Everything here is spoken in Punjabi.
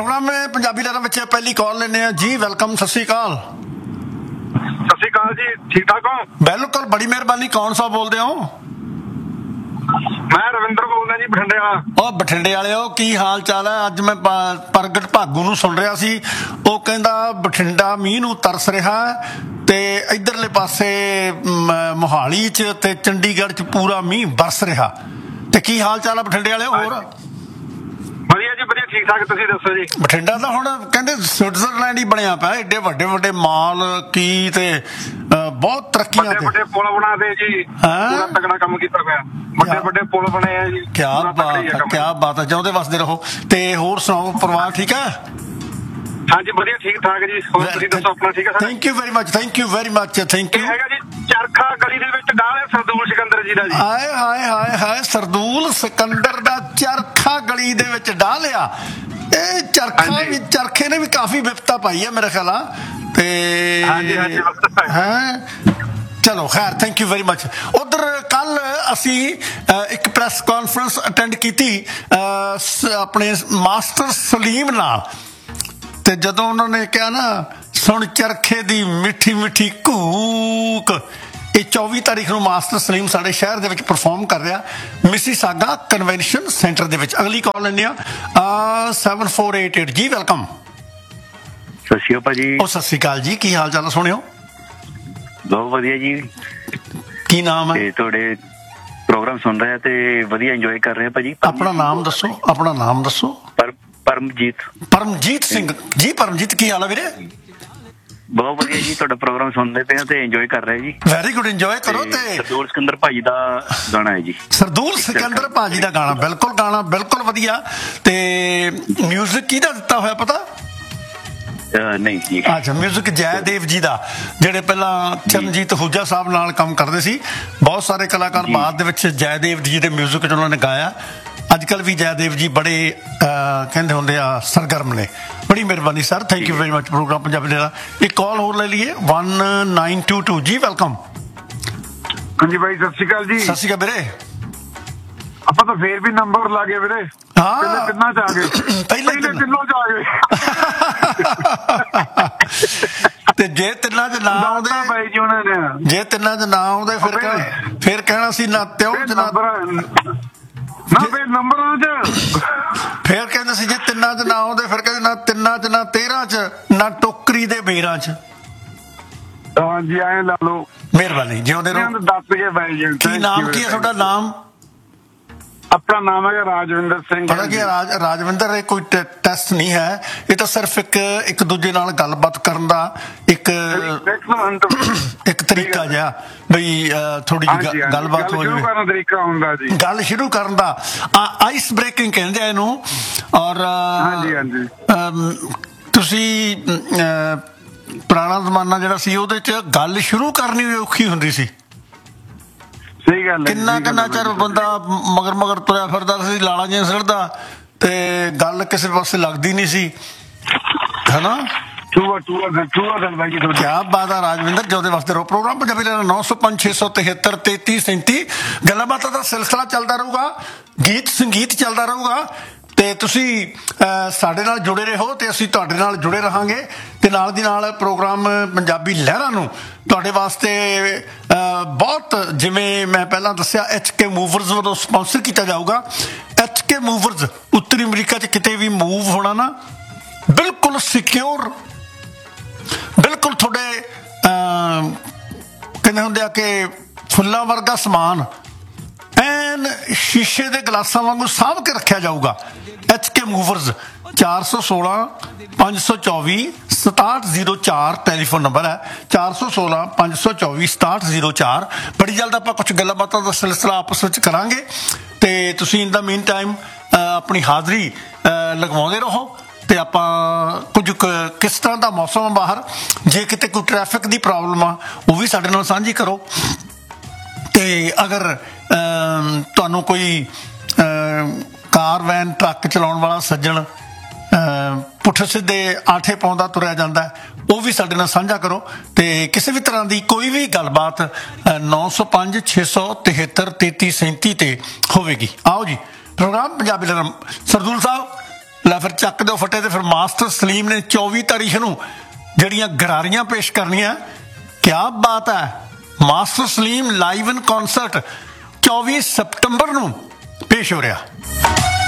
ਪ੍ਰੋਗਰਾਮ ਪੰਜਾਬੀ ਲਹਿਰਾਂ ਵਿੱਚ ਪਹਿਲੀ ਕਾਲ ਲੈਂਦੇ ਆ ਜੀ। ਵੈਲਕਮ, ਸਤਿ ਸ਼੍ਰੀ ਅਕਾਲ। ਸਤਿ ਸ਼੍ਰੀ ਅਕਾਲ ਜੀ, ਠੀਕ ਠਾਕ ਹੋ? ਬਿਲਕੁਲ, ਬੜੀ ਮਿਹਰਬਾਨੀ। ਕੌਣ ਸਾਹਿਬ ਬੋਲਦੇ ਹੋ? ਮੈਂ ਰਵਿੰਦਰ ਬੋਲਦਾ ਜੀ, ਬਠਿੰਡੇ ਵਾਲਾ। ਉਹ ਬਠਿੰਡੇ ਵਾਲਿਓ, ਕੀ ਹਾਲ ਚਾਲ ਹੈ? ਅੱਜ ਮੈਂ ਪ੍ਰਗਟ ਭਾਗੂ ਨੂੰ ਸੁਣ ਰਿਹਾ ਸੀ, ਉਹ ਕਹਿੰਦਾ ਬਠਿੰਡਾ ਮੀਂਹ ਨੂੰ ਤਰਸ ਰਿਹਾ ਤੇ ਇਧਰਲੇ ਪਾਸੇ ਮੋਹਾਲੀ 'ਚ ਤੇ ਚੰਡੀਗੜ੍ਹ 'ਚ ਪੂਰਾ ਮੀਂਹ ਬਰਸ ਰਿਹਾ। ਤੇ ਕੀ ਹਾਲ ਚਾਲ ਹੈ ਬਠਿੰਡੇ ਵਾਲਿਓ? ਹੋਰ ਵਧੀਆ ਜੀ, ਵਧੀਆ, ਠੀਕ ਠਾਕ। ਤੁਸੀਂ ਦੱਸੋ ਜੀ? ਬਠਿੰਡਾ ਤਾਂ ਹੁਣ ਕਹਿੰਦੇ ਸਵਿਟਜ਼ਰਲੈਂਡ ਹੀ ਬਣਿਆ ਪਿਆ। ਏਡੇ ਵੱਡੇ ਵੱਡੇ ਮਾਲ ਕੀ ਤੇ ਬਹੁਤ ਤਰੱਕੀਆਂ ਤੇ ਵੱਡੇ ਪੁਲ ਬਣਾ ਦੇ ਜੀ, ਪੂਰਾ ਤਕੜਾ ਕੰਮ ਕੀਤਾ ਪਿਆ। ਵੱਡੇ ਵੱਡੇ ਪੁਲ ਬਣੇ ਆ ਜੀ। ਕੀ ਬਾਤ ਹੈ, ਕੀ ਬਾਤ ਹੈ। ਜਿਉਂਦੇ ਵਸਦੇ ਰਹੋ। ਤੇ ਹੋਰ ਸੁਣਾਓ, ਪਰਿਵਾਰ ਠੀਕ ਹੈ? ਹਾਂਜੀ, ਵਧੀਆ, ਠੀਕ ਠਾਕ ਜੀ। ਹੋਰ ਤੁਸੀਂ ਦੱਸੋ, ਆਪਣਾ ਠੀਕ ਹੈ? Thank you very much, thank you very much, thank you. ਹੈਗਾ ਜੀ ਚਰਖਾ ਗਲੀ ਦੇ ਵਿੱਚ ਡਾਲੇ ਸਰਦੂਲ ਸਿਕੰਦਰ ਜੀ ਦਾ ਜੀ। ਹਾਏ ਹਾਏ ਹਾਏ ਹਾਏ, ਸਰਦੂਲ ਸਿਕੰਦਰ ਦਾ ਚਰਖਾ ਗਲੀ ਦੇ ਵਿੱਚ ਡਾਹ ਲਿਆ। ਇਹ ਚਰਖਾ ਵੀ, ਚਰਖੇ ਨੇ ਵੀ ਕਾਫੀ ਵਿਪਤਾ ਪਾਈ ਹੈ ਮੇਰੇ ਖਿਆਲ ਆ। ਤੇ ਹੈ ਚਲੋ ਖੈਰ, ਥੈਂਕ ਯੂ ਵੈਰੀ ਮਚ। ਉਧਰ ਕੱਲ ਅਸੀਂ ਇੱਕ ਪ੍ਰੈਸ ਕਾਨਫਰੰਸ ਅਟੈਂਡ ਕੀਤੀ ਆਪਣੇ ਮਾਸਟਰ ਸਲੀਮ ਨਾਲ, ਤੇ ਜਦੋਂ ਉਹਨਾਂ ਨੇ ਕਿਹਾ ਨਾ, ਸੁਣ ਚਰਖੇ ਦੀ ਮਿੱਠੀ ਮਿੱਠੀ ਘੂਕ, ਇਹ 24 ਤਾਰੀਖ ਨੂੰ ਮਾਸਟਰ ਸਲੀਮ ਸਾਡੇ ਸ਼ਹਿਰ ਦੇ ਵਿੱਚ ਪਰਫਾਰਮ ਕਰ ਰਿਹਾ, ਮਿਸੀਸਾਗਾ ਕਨਵੈਨਸ਼ਨ ਸੈਂਟਰ ਦੇ ਵਿੱਚ। ਅਗਲੀ ਕਾਲ ਲੈਂਦੇ ਆ 7488 ਜੀ। ਵੈਲਕਮ। ਸਤਿ ਸ਼੍ਰੀ ਅਕਾਲ ਭਾਜੀ। ਉਹ ਸਤਿ ਸ਼੍ਰੀ ਅਕਾਲ ਜੀ, ਕੀ ਹਾਲ ਚਾਲ? ਸੁਣਿਓ, ਬਹੁਤ ਵਧੀਆ ਜੀ। ਕੀ ਨਾਮ ਹੈ? ਤੇ ਤੁਹਾਡੇ ਪ੍ਰੋਗਰਾਮ ਸੁਣ ਰਹੇ ਤੇ ਵਧੀਆ ਇੰਜੋਏ ਕਰ ਰਹੇ ਭਾਜੀ। ਆਪਣਾ ਨਾਮ ਦੱਸੋ, ਆਪਣਾ ਨਾਮ ਦੱਸੋ। ਪਰਮਜੀਤ ਸਿੰਘ ਜੀ। ਪਰਮਜੀਤ, ਕੀ ਹਾਲ ਹੈ ਵੀਰੇ? ਬਹੁਤ ਵਧੀਆ ਜੀ, ਤੁਹਾਡਾ ਪ੍ਰੋਗਰਾਮ ਸੁਣਦੇ ਪਏ ਤੇ ਇੰਜੋਏ ਕਰ ਰਹੇ ਜੀ। ਵੈਰੀ ਗੁੱਡ, ਇੰਜੋਏ ਕਰੋ। ਤੇ ਸਰਦੂਲ ਸਿਕੰਦਰ ਭਾਜੀ ਦਾ ਗਾਣਾ ਹੈ ਜੀ। ਸਰਦੂਲ ਸਿਕੰਦਰ ਭਾਜੀ ਦਾ ਗਾਣਾ, ਬਿਲਕੁਲ ਗਾਣਾ ਬਿਲਕੁਲ ਵਧੀਆ। ਤੇ ਮਿਊਜ਼ਿਕ ਕਿਹਦਾ ਦਿੱਤਾ ਹੋਇਆ ਪਤਾ? ਨਹੀਂ ਜੀ। ਅੱਛਾ, ਮਿਊਜ਼ਿਕ ਜੈਦੇਵ ਜੀ ਦਾ, ਜਿਹੜੇ ਪਹਿਲਾਂ ਚਰਨਜੀਤ ਹੂਜਾ ਸਾਹਿਬ ਨਾਲ ਕੰਮ ਕਰਦੇ ਸੀ। ਬਹੁਤ ਸਾਰੇ ਕਲਾਕਾਰ ਬਾਅਦ ਦੇ ਵਿੱਚ ਜੈਦੇਵ ਜੀ ਦੇ ਮਿਊਜ਼ਿਕ 'ਚ ਉਹਨਾਂ ਨੇ ਗਾਇਆ। ਅੱਜ ਕੱਲ੍ਹ ਵੀ ਜੈਦੇਵ ਜੀ ਬੜੇ ਕਹਿੰਦੇ ਹੁੰਦੇ ਆ ਸਰਗਰਮ ਨੇ। ਬੜੀ ਮਿਹਰਬਾਨੀ sir, thank you very much. Programme Punjabi ਦਾ ਇੱਕ ਕਾਲ ਹੋਰ ਲੈ ਲਈਏ 1922 ਜੀ। ਵੈਲਕਮ। ਹਾਂਜੀ ਭਾਈ, ਸਤਿ ਸ਼੍ਰੀ ਅਕਾਲ ਜੀ। ਸਤਿ ਸ਼੍ਰੀ ਅਕਾਲ ਵੀਰੇ। ਆਪਾਂ ਤਾਂ ਫੇਰ ਵੀ ਨੰਬਰ ਲਾ ਗਏ ਵੀਰੇ। ਪਹਿਲੇ ਤਿੰਨਾਂ 'ਚ ਆ ਗਏ, ਪਹਿਲੇ ਤਿੰਨੋਂ 'ਚ ਆ ਗਏ। ਤੇ ਜੇ ਤਿੰਨਾਂ 'ਚ ਨਾ ਆਉਂਦੇ, ਜੇ ਤਿੰਨਾਂ 'ਚ ਨਾ ਆਉਂਦੇ ਫਿਰ ਕਹਿਣਾ ਸੀ ਨਾ ਤਿਉ ਨਾ ਫਿਰ ਨੰਬਰਾਂ 'ਚ। ਫਿਰ ਕਹਿੰਦੇ ਸੀ ਜੇ ਤਿੰਨਾਂ 'ਚ ਨਾ ਆਉਂਦੇ, ਫਿਰ ਕਹਿੰਦੇ ਨਾ ਤਿੰਨਾਂ 'ਚ, ਨਾ 13 'ਚ, ਨਾ ਟੋਕਰੀ ਦੇ ਬੇਰਾਂ 'ਚ। ਹਾਂਜੀ, ਐਂ ਲਾ ਲਓ। ਮਿਹਰਬਾਨੀ, ਜਿਉਂਦੇ ਰਹੋ। ਦੱਸ ਕੇ ਬਾਈ ਜੀ, ਕੀ ਨਾਮ ਕੀ ਹੈ ਤੁਹਾਡਾ? ਨਾਮ? ਆਪਣਾ ਨਾਮ ਹੈਗਾ ਰਾਜਵਿੰਦਰ ਸਿੰਘ। ਪਤਾ ਕੀ ਰਾਜਵਿੰਦਰ, ਇਹ ਕੋਈ ਟੈਸਟ ਨਹੀਂ ਹੈ, ਇਹ ਤਾਂ ਸਿਰਫ ਇੱਕ ਦੂਜੇ ਨਾਲ ਗੱਲਬਾਤ ਕਰਨ ਦਾ ਇੱਕ ਤਰੀਕਾ ਜਿਹਾ, ਬਈ ਥੋੜੀ ਜਿਹੀ ਗੱਲਬਾਤ ਹੋ ਜਾਵੇ, ਗੱਲ ਸ਼ੁਰੂ ਕਰਨ ਦਾ। ਆਈਸ ਬ੍ਰੇਕਿੰਗ ਕਹਿੰਦੇ ਆ ਇਹਨੂੰ। ਔਰ ਤੁਸੀਂ ਪੁਰਾਣਾ ਜ਼ਮਾਨਾ ਜਿਹੜਾ ਸੀ, ਉਹਦੇ 'ਚ ਗੱਲ ਸ਼ੁਰੂ ਕਰਨੀ ਵੀ ਔਖੀ ਹੁੰਦੀ ਸੀ। ਸਹੀ ਗੱਲ ਹੈ। ਕਿੰਨਾ ਚਿਰ ਬੰਦਾ ਮਗਰ ਤੁਰਿਆ ਫਿਰਦਾ ਸੀ, ਲਾਲਾਂ ਜਿਹੀਆਂ ਸਿਰਦਾ, ਤੇ ਗੱਲ ਕਿਸੇ ਪਾਸੇ ਲੱਗਦੀ ਨਹੀਂ ਸੀ, ਹਨਾ? ਕਿਆ ਬਾਤ ਆ ਰਾਜਵਿੰਦਰ, ਜਿਉਂਦੇ ਵਾਸਤੇ ਰਹੋ। ਪ੍ਰੋਗਰਾਮ ਪੰਜਾਬੀ 905 673 3337। ਗੱਲਾਂ ਬਾਤਾਂ ਦਾ ਸਿਲਸਿਲਾ ਚੱਲਦਾ ਰਹੂਗਾ, ਗੀਤ ਸੰਗੀਤ ਚੱਲਦਾ ਰਹੂਗਾ, ਤੇ ਤੁਸੀਂ ਸਾਡੇ ਨਾਲ ਜੁੜੇ ਰਹੋ ਤੇ ਅਸੀਂ ਤੁਹਾਡੇ ਨਾਲ ਜੁੜੇ ਰਹਾਂਗੇ। ਤੇ ਨਾਲ ਦੀ ਨਾਲ ਪ੍ਰੋਗਰਾਮ ਪੰਜਾਬੀ ਲਹਿਰਾਂ ਨੂੰ ਤੁਹਾਡੇ ਵਾਸਤੇ ਬਹੁਤ, ਜਿਵੇਂ ਮੈਂ ਪਹਿਲਾਂ ਦੱਸਿਆ, HK ਮੂਵਰਜ਼ ਵੱਲੋਂ ਸਪਾਂਸਰ ਕੀਤਾ ਜਾਊਗਾ। HK ਮੂਵਰਜ਼ ਉੱਤਰੀ ਅਮਰੀਕਾ 'ਚ ਕਿਤੇ ਵੀ ਮੂਵ ਹੋਣਾ ਨਾ, ਬਿਲਕੁਲ ਸਿਕਿਉਰ, ਬਿਲਕੁਲ ਤੁਹਾਡੇ ਕਹਿੰਦੇ ਹੁੰਦੇ ਆ ਕਿ ਫੁੱਲਾਂ ਵਰਗਾ ਸਮਾਨ ਐਨ ਸ਼ੀਸ਼ੇ ਦੇ ਗਲਾਸਾਂ ਵਾਂਗੂ ਸਾਂਭ ਕੇ ਰੱਖਿਆ ਜਾਊਗਾ। HK ਮੂਵਰਜ਼ 416 524 6704 ਟੈਲੀਫੋਨ ਨੰਬਰ ਹੈ। 416 524 6704। ਬੜੀ ਜਲਦ ਆਪਾਂ ਕੁਝ ਗੱਲਾਂ ਬਾਤਾਂ ਦਾ ਸਿਲਸਿਲਾ ਆਪਸ ਵਿੱਚ ਕਰਾਂਗੇ, ਤੇ ਤੁਸੀਂ ਇਨ ਦਾ ਮੀਨ ਟਾਈਮ ਆਪਣੀ ਹਾਜ਼ਰੀ ਲਗਵਾਉਂਦੇ ਰਹੋ। ਤੇ ਆਪਾਂ ਕੁਝ ਕਿਸ ਤਰ੍ਹਾਂ ਦਾ ਮੌਸਮ ਆ ਬਾਹਰ, ਜੇ ਕਿਤੇ ਕੋਈ ਟ੍ਰੈਫਿਕ ਦੀ ਪ੍ਰੋਬਲਮ ਆ ਉਹ ਵੀ ਸਾਡੇ ਨਾਲ ਸਾਂਝੀ ਕਰੋ। ਤੇ ਅਗਰ ਤੁਹਾਨੂੰ ਕੋਈ ਕਾਰ ਵੈਨ ਟਰੱਕ ਚਲਾਉਣ ਵਾਲਾ ਸੱਜਣ ਪੁੱਠੇ ਸਿੱਧੇ ਆਠੇ ਪਾਉਂਦਾ ਤੁਰਿਆ ਜਾਂਦਾ, ਉਹ ਵੀ ਸਾਡੇ ਨਾਲ ਸਾਂਝਾ ਕਰੋ। ਤੇ ਕਿਸੇ ਵੀ ਤਰ੍ਹਾਂ ਦੀ ਕੋਈ ਵੀ ਗੱਲਬਾਤ 905 673 3337 ਤੇ ਹੋਵੇਗੀ। ਆਓ ਜੀ, ਪ੍ਰੋਗਰਾਮ ਪੰਜਾਬੀ ਲਹਿਰਾਂ। ਸਰਦੂਲ ਸਾਹਿਬ ਲੈ ਫਿਰ ਚੱਕ ਦਿਓ ਫੱਟੇ। ਤੇ ਫਿਰ ਮਾਸਟਰ ਸਲੀਮ ਨੇ 24 ਤਾਰੀਖ ਨੂੰ ਜਿਹੜੀਆਂ ਗਰਾਰੀਆਂ ਪੇਸ਼ ਕਰਨੀਆਂ। ਕਿਆ ਬਾਤ ਹੈ। ਮਾਸਟਰ ਸਲੀਮ ਲਾਈਵ ਇਨ ਕੌਨਸਰਟ 24 ਸਤੰਬਰ ਨੂੰ ਪੇਸ਼ ਹੋ ਰਿਹਾ।